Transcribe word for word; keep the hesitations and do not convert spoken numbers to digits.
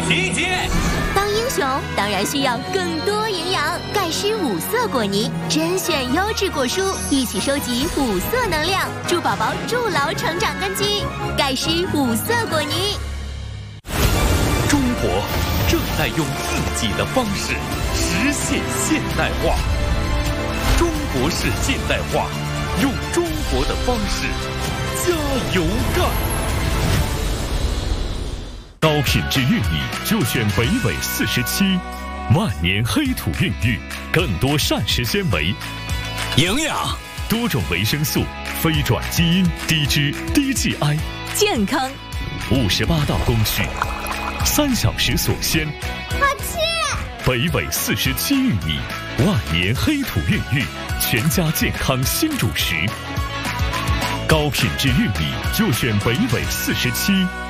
集结！ 当英雄当然需要更多营养，钙师五色果泥甄选优质果蔬，一起收集五色能量，助宝宝筑牢成长根基。钙师五色果泥。 中国正在用自己的方式实现现代化，中国式现代化，用中国的方式加油干！ 高品质玉米就选北纬四十七，万年黑土孕育，更多膳食纤维、 营养、 多种维生素、非转基因、低脂、低 G I， 健康。 五十八道工序，三小时锁鲜。 好吃！ 北纬四十七玉米，万年黑土孕育，全家健康新主食。高品质玉米就选北纬四十七。